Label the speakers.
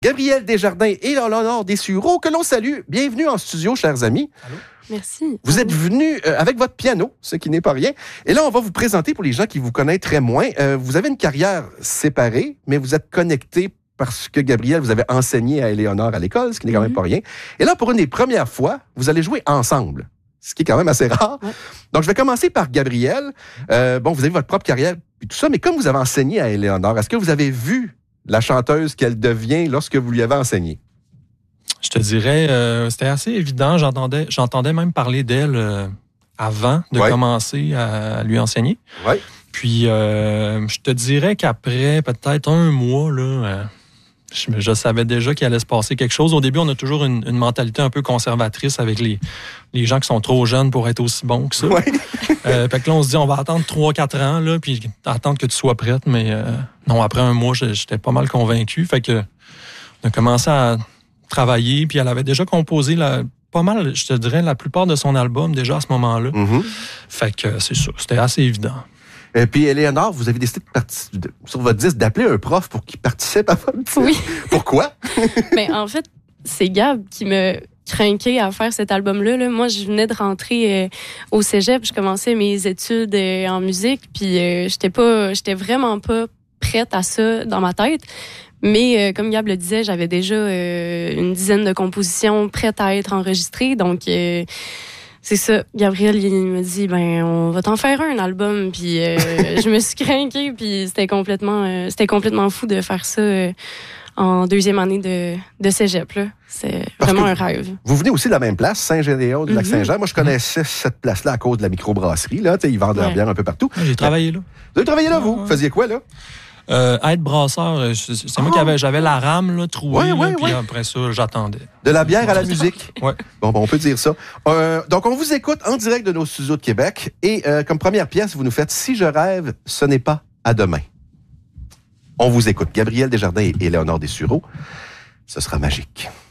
Speaker 1: Gabrielle Desjardins et Léonore Dessureau, que l'on salue. Bienvenue en studio, chers amis.
Speaker 2: Allô?
Speaker 3: Merci.
Speaker 1: Vous êtes venus avec votre piano, ce qui n'est pas rien. Et là, on va vous présenter pour les gens qui vous connaîtraient moins. Vous avez une carrière séparée, mais vous êtes connectés parce que Gabrielle, vous avez enseigné à Éléonore à l'école, ce qui n'est quand même pas rien. Et là, pour une des premières fois, vous allez jouer ensemble, ce qui est quand même assez rare.
Speaker 3: Ouais.
Speaker 1: Donc, je vais commencer par Gabrielle. Bon, vous avez votre propre carrière et tout ça, mais comme vous avez enseigné à Éléonore, est-ce que vous avez vu la chanteuse qu'elle devient lorsque vous lui avez enseigné?
Speaker 2: Je te dirais, c'était assez évident. J'entendais même parler d'elle avant de commencer à lui enseigner.
Speaker 1: Oui.
Speaker 2: Puis, je te dirais qu'après peut-être un mois, là, je savais déjà qu'il allait se passer quelque chose. Au début, on a toujours une mentalité un peu conservatrice avec les gens qui sont trop jeunes pour être aussi bons que ça.
Speaker 1: Oui.
Speaker 2: Fait que là, on se dit, on va attendre 3-4 ans, là, puis attendre que tu sois prête. Mais non, après un mois, j'étais pas mal convaincu. Fait que on a commencé à travailler, puis elle avait déjà composé pas mal, je te dirais, la plupart de son album déjà à ce moment-là.
Speaker 1: Mm-hmm.
Speaker 2: Fait que c'est ça, c'était assez évident.
Speaker 1: Et puis, Éléonore, vous avez décidé sur votre disque d'appeler un prof pour qu'il participe à votre disque.
Speaker 3: Oui.
Speaker 1: Pourquoi?
Speaker 3: Mais en fait, c'est Gab qui me craqué à faire cet album-là. Là. Moi, je venais de rentrer au cégep, je commençais mes études en musique, puis j'étais vraiment pas prête à ça dans ma tête. Mais comme Gab le disait, j'avais déjà une dizaine de compositions prêtes à être enregistrées. Donc, c'est ça. Gabriel, il me dit, on va t'en faire un album. Puis je me suis craquée, puis c'était complètement fou de faire ça en deuxième année de cégep. Là. C'est vraiment un rêve.
Speaker 1: Vous venez aussi de la même place, Saint-Gédéon du Lac-Saint-Jean. Moi, je connaissais cette place-là à cause de la microbrasserie. Là. Ils vendent leur bière un peu partout.
Speaker 2: J'ai travaillé là.
Speaker 1: Vous avez travaillé là, vous? Vous faisiez quoi, là?
Speaker 2: Être brasseur, c'est moi qui j'avais la rame là, trouée, puis après ça, j'attendais.
Speaker 1: De la bière à la musique.
Speaker 2: Oui.
Speaker 1: Bon, on peut dire ça. Donc, on vous écoute en direct de nos studios de Québec. Et comme première pièce, vous nous faites « Si je rêve, ce n'est pas à demain ». On vous écoute. Gabrielle Desjardins et Léonore Dessureau. Ce sera magique.